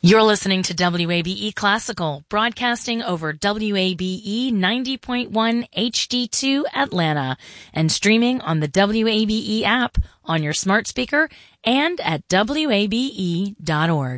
You're listening to WABE Classical, broadcasting over WABE 90.1 HD2 Atlanta and streaming on the WABE app on your smart speaker and at WABE.org.